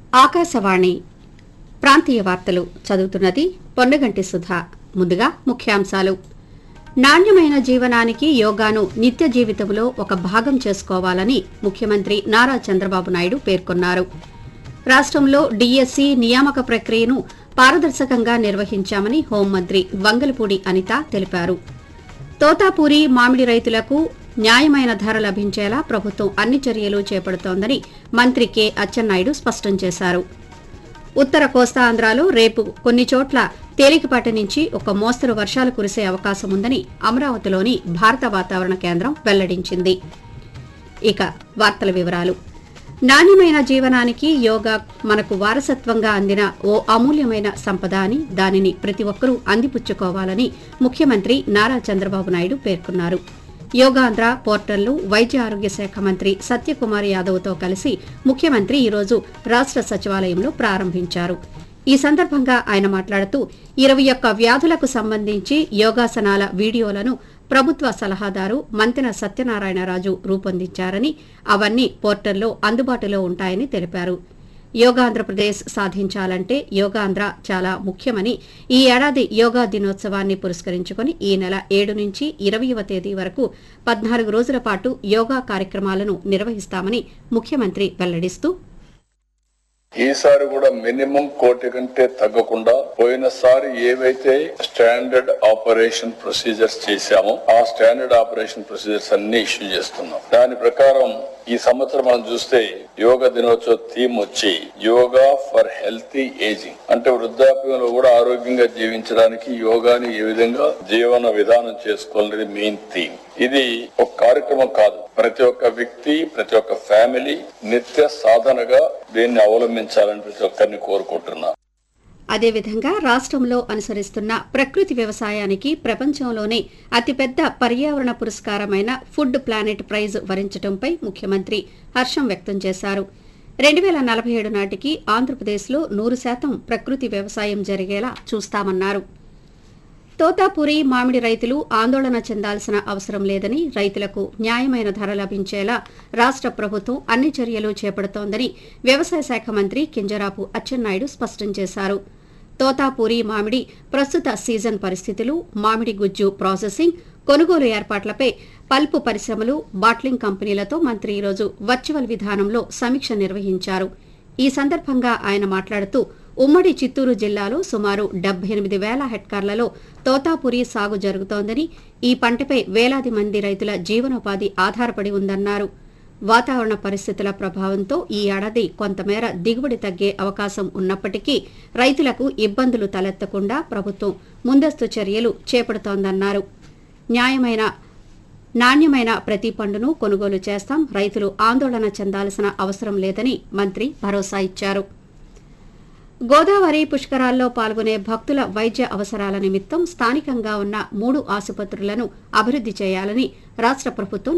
ఆకాశవాణి ప్రాంతీయ వార్తలు చదువుతున్నది పొన్నగంటి సుధా. ముందుగా ముఖ్యాంశాలు. నాణ్యమైన జీవనానికి యోగాను నిత్య జీవితంలో ఒక భాగం చేసుకోవాలని ముఖ్యమంత్రి నారా చంద్రబాబు నాయుడు పేర్కొన్నారు. రాష్ట్రంలో డీఎస్సీ నియామక ప్రక్రియను పారదర్శకంగా నిర్వహించామని హోంమంత్రి వంగలపూడి అనిత తెలిపారు. తోతాపూరి మామిడి రైతులకు న్యాయమైన ధర లభించేలా ప్రభుత్వం అన్ని చర్యలు చేపడుతోందని మంత్రి కె అచ్చెన్నాయుడు స్పష్టం చేశారు. ఉత్తర కోస్తాంధ్రలో రేపు కొన్ని చోట్ల తేలికపాటి నుంచి ఒక మోస్తరు వర్షాలు కురిసే అవకాశం ఉందని అమరావతిలోని భారత వాతావరణ కేంద్రం వెల్లడించింది. ఇక వార్తల వివరాలు. నాణ్యమైన జీవనానికి యోగా మనకు వారసత్వంగా అందిన ఓ అమూల్యమైన సంపద అని, దానిని ప్రతి ఒక్కరూ అందిపుచ్చుకోవాలని ముఖ్యమంత్రి నారా చంద్రబాబు నాయుడు పేర్కొన్నారు. యోగాంధ్ర పోర్టల్ను వైద్య ఆరోగ్య శాఖ మంత్రి సత్యకుమార్ యాదవ్తో కలిసి ముఖ్యమంత్రి ఈరోజు రాష్ట్ర సచివాలయంలో ప్రారంభించారు. ఈ సందర్భంగా ఆయన మాట్లాడుతూ 21 వ్యాధులకు సంబంధించి యోగాసనాల వీడియోలను ప్రభుత్వ సలహాదారు మంతెన సత్యనారాయణరాజు రూపొందించారని, అవన్నీ పోర్టల్లో అందుబాటులో ఉంటాయని తెలిపారు. యోగాంధ్రప్రదేశ్ సాధించాలంటే యోగాంధ్ర చాలా ముఖ్యమని, ఈ ఏడాది యోగా దినోత్సవాన్ని పురస్కరించుకుని ఈ నెల 7 నుంచి 20వ తేదీ వరకు 14 రోజుల పాటు యోగా కార్యక్రమాలను నిర్వహిస్తామని ముఖ్యమంత్రి వెల్లడిస్తూ, ఈసారి కూడా మినిమం 1 కోటి కంటే తగ్గకుండా పోయినసారి ఏవైతే స్టాండర్డ్ ఆపరేషన్ ప్రొసీజర్స్ చేశామో ఆ స్టాండర్డ్ ఆపరేషన్ ప్రొసీజర్స్ అన్ని ఇష్యూ చేస్తున్నాం. దాని ప్రకారం ఈ సంవత్సరం మనం చూస్తే యోగా దినోత్సవ థీమ్ వచ్చి యోగా ఫర్ హెల్తీ ఏజింగ్, అంటే వృద్ధాప్యంలో కూడా ఆరోగ్యంగా జీవించడానికి యోగాని ఏ విధంగా జీవన విధానం చేసుకోవాలనేది మెయిన్ థీమ్. ఇది ఒక కార్యక్రమం కాదు, ప్రతి ఒక్క వ్యక్తి, ప్రతి ఒక్క ఫ్యామిలీ నిత్య సాధనగా దీన్ని అవలంబించాలని ప్రతి ఒక్కరిని కోరుకుంటున్నా. అదేవిధంగా రాష్ట్రంలో అనుసరిస్తున్న ప్రకృతి వ్యవసాయానికి ప్రపంచంలోనే అతిపెద్ద పర్యావరణ పురస్కారమైన ఫుడ్ ప్లానెట్ ప్రైజ్ వరించడంపై ముఖ్యమంత్రి హర్షం వ్యక్తం చేశారు. 2047 నాటికి ఆంధ్రప్రదేశ్లో 100% ప్రకృతి వ్యవసాయం జరిగేలా చూస్తామన్నారు. తోతాపూరి మామిడి రైతులు ఆందోళన చెందాల్సిన అవసరం లేదని, రైతులకు న్యాయమైన ధర లభించేలా రాష్ట్ర ప్రభుత్వం అన్ని చర్యలు చేపడుతోందని వ్యవసాయ శాఖ మంత్రి కింజరాపు అచ్చెన్నాయుడు స్పష్టం చేశారు. తోతాపూరి మామిడి ప్రస్తుత సీజన్ పరిస్థితులు, మామిడి గుజ్జు ప్రాసెసింగ్, కొనుగోలు ఏర్పాట్లపై పల్పు పరిశ్రమలు, బాట్లింగ్ కంపెనీలతో మంత్రి ఈరోజు వర్చువల్ విధానంలో సమీక్ష నిర్వహించారు. ఈ సందర్భంగా ఆయన మాట్లాడుతూ, ఉమ్మడి చిత్తూరు జిల్లాలో సుమారు 78,000 హెక్టార్లలో తోతాపూరి సాగు జరుగుతోందని, ఈ పంటపై వేలాది మంది రైతుల జీవనోపాధి ఆధారపడి ఉందన్నారు. వాతావరణ పరిస్థితుల ప్రభావంతో ఈ ఏడాది కొంతమేర దిగుబడి తగ్గే అవకాశం ఉన్నప్పటికీ రైతులకు ఇబ్బందులు తలెత్తకుండా ప్రభుత్వం ముందస్తు చర్యలు చేపడుతోందన్నారు. నాణ్యమైన ప్రతి పండును కొనుగోలు చేస్తాం, రైతులు ఆందోళన చెందాల్సిన అవసరం లేదని మంత్రి భరోసా ఇచ్చారు. గోదావరి పుష్కరాల్లో పాల్గొనే భక్తుల వైద్య అవసరాల నిమిత్తం స్థానికంగా ఉన్న 3 ఆసుపత్రులను అభివృద్ది చేయాలని రాష్ట్ర ప్రభుత్వం